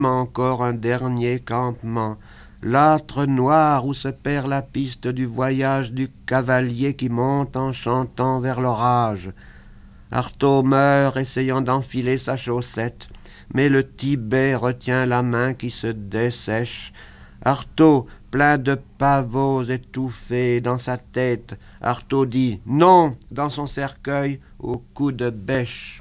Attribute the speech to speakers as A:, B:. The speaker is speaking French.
A: encore un dernier campement, l'âtre noir où se perd la piste du voyage du cavalier qui monte en chantant vers l'orage. Artaud meurt essayant d'enfiler sa chaussette, mais le Tibet retient la main qui se dessèche. Artaud, plein de pavots étouffés dans sa tête, Artaud dit non dans son cercueil au coup de bêche.